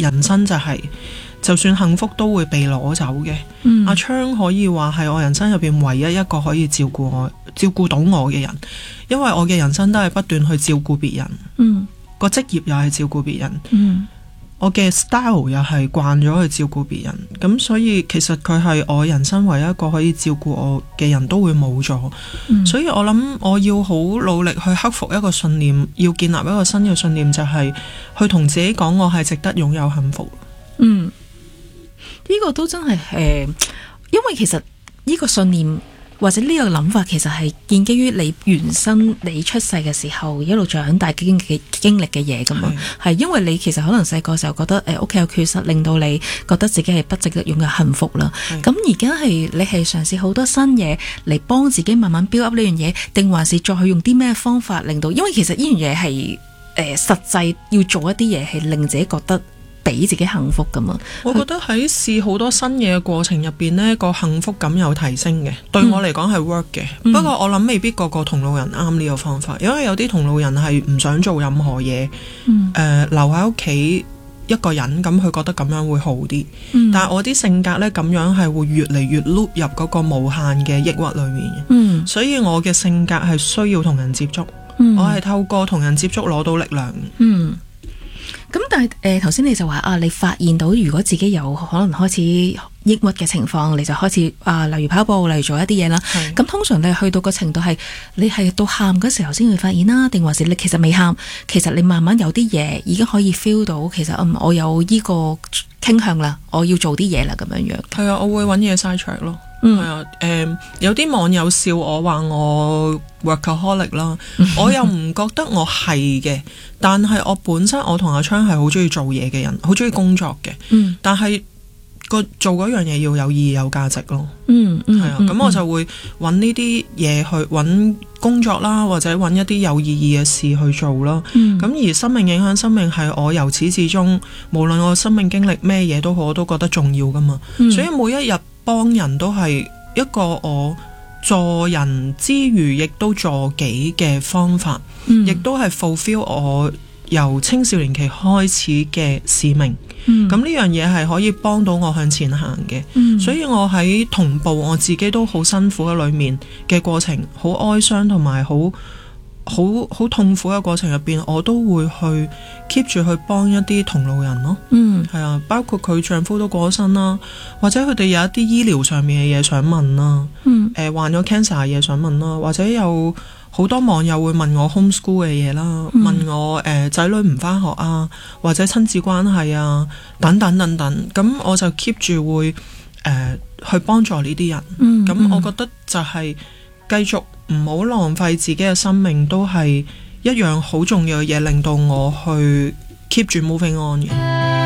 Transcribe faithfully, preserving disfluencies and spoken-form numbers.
人生就係、是、就算幸福都會被攞走嘅。 嗯、 阿昌可以話係我人生入邊唯一一個可以照顧我照顧到我嘅人，因為我嘅人生都係不斷去照顧別人， 嗯， 個職業又係照顧別人， 嗯， 我嘅 style 又係慣咗去照顧別人，咁所以其實佢係我人生唯一一個可以照顧我嘅人都會冇咗。嗯、所以我諗我要好努力去克服一個信念，要建立一個新嘅信念，就係去同自己講我係值得擁有幸福。 嗯，呢個都真係誒，因為其實呢個信念或者呢個諗法，其實係建基於你原生你出世嘅時候一路長大經嘅經歷嘅嘢噶嘛。係因為你其實可能細個時候覺得誒屋企有缺失，令到你覺得自己係不值得擁有幸福啦。咁而家係你係嘗試好多新嘢嚟幫自己慢慢 build up 呢樣嘢，定還是再去用啲咩方法令到？因為其實呢樣嘢係誒實際要做一啲嘢，係令自己覺得俾自己幸福噶嘛。 我覺得喺試好多新嘢嘅過程入邊呢，個幸福感有提升嘅，對我嚟講係 work 嘅。嗯、不過我諗未必個個同路人啱呢個方法，因為有啲同路人係唔想做任何嘢，誒、嗯呃、留喺屋企一個人，咁佢覺得咁樣會好啲。嗯、但係我啲性格呢，咁樣係會越嚟越 loop 入嗰個無限嘅抑鬱裏面嘅。嗯、所以我嘅性格係需要同人接觸，嗯、我係透過同人接觸攞到力量。嗯。 咁但係誒頭先你就話啊，你發現到如果自己有可能開始抑鬱嘅情況，你就開始啊，例如跑步，例如做一啲嘢啦。咁是通常你去到個程度係你係到喊嗰時候先會發現啦，定還是你其實未喊，其實你慢慢有啲嘢已經可以 feel 到，其實嗯我有呢個傾向啦，我要做啲嘢啦咁樣樣。 係啊，我會揾嘢嘥場咯。係啊，誒、嗯，有啲網友笑我話我 workaholic 啦，我又唔覺得我係嘅，但係我本身我同阿昌係好中意做嘢嘅人，好中意工作嘅，嗯、但係個做嗰樣嘢要有意義有價值咯，嗯，係啊，咁、嗯、我就會揾呢啲嘢去揾工作啦，或者揾一啲有意義嘅事去做啦，咁、嗯、而生命影響生命係我由始至終，無論我生命經歷咩嘢都好，我都覺得重要噶嘛，嗯、所以每一日幫人都係一個我助人之餘亦都助己嘅方法，亦、嗯、都係 fulfill 我由青少年期開始嘅使命。咁呢、嗯、樣嘢係可以幫到我向前行嘅，嗯、所以我喺同步我自己都好辛苦嘅裏面嘅過程，好哀傷同埋好好好痛苦嘅過程入邊，我都會去 keep 住去幫一啲同路人咯。嗯，係啊，包括佢丈夫都過咗身啦，或者佢哋有一啲醫療上面嘅嘢想問啦。嗯，誒、呃，患咗 cancer 嘅嘢想問啦，或者有好多網友會問我 homeschool 嘅嘢啦，嗯、問我誒仔、呃、女唔返學啊，或者親子關係啊，等等等等。咁我就 keep 住會誒、呃、去幫助呢啲人。嗯，咁、嗯、我覺得就係繼續唔好浪費自己嘅生命，都係一樣好重要嘅嘢，令到我去 keep 住 moving on 嘅。